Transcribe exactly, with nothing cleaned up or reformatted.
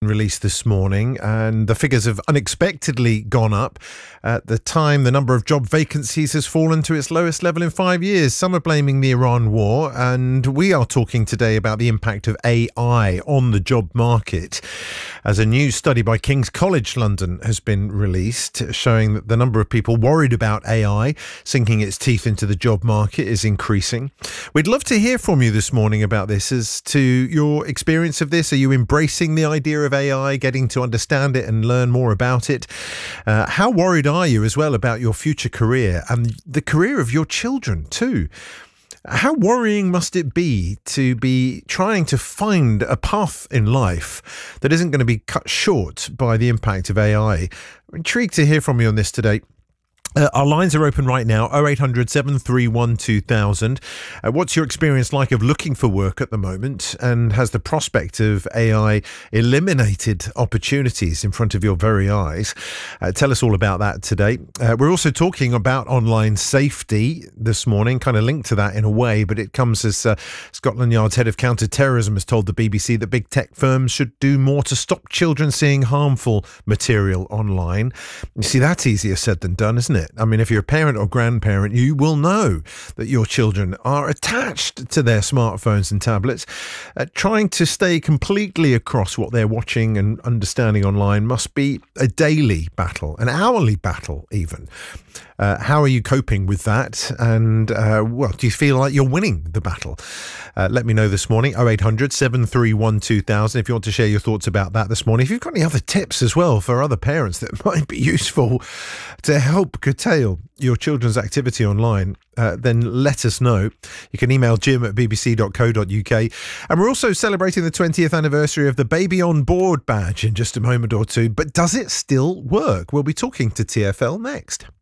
released this morning, and the figures have unexpectedly gone up. At the time, the number of job vacancies has fallen to its lowest level in five years. Some are blaming the Iran war, and we are talking today about the impact of A I on the job market, as a new study by King's College London has been released showing that the number of people worried about A I sinking its teeth into the job market is increasing. We'd love to hear from you this morning about this, as to your experience of this. Are you embracing the idea of A I, getting to understand it and learn more about it? Uh, how worried are you as well about your future career and the career of your children too? How worrying must it be to be trying to find a path in life that isn't going to be cut short by the impact of A I? I'm intrigued to hear from you on this today. Uh, our lines are open right now, oh eight hundred, seven three one, two thousand. Uh, what's your experience like of looking for work at the moment? And has the prospect of A I eliminated opportunities in front of your very eyes? Uh, tell us all about that today. Uh, we're also talking about online safety this morning, kind of linked to that in a way, but it comes as uh, Scotland Yard's head of counter-terrorism has told the B B C that big tech firms should do more to stop children seeing harmful material online. You see, that's easier said than done, isn't it? I mean, if you're a parent or grandparent, you will know that your children are attached to their smartphones and tablets. Uh, trying to stay completely across what they're watching and understanding online must be a daily battle, an hourly battle even. Uh, how are you coping with that? And, uh, well, do you feel like you're winning the battle? Uh, let me know this morning, oh eight hundred, seven three one, two thousand, if you want to share your thoughts about that this morning. If you've got any other tips as well for other parents that might be useful to help curtail your children's activity online, uh, then let us know. You can email jim at b b c dot co dot u k. And we're also celebrating the twentieth anniversary of the Baby on Board badge in just a moment or two. But does it still work? We'll be talking to T F L next.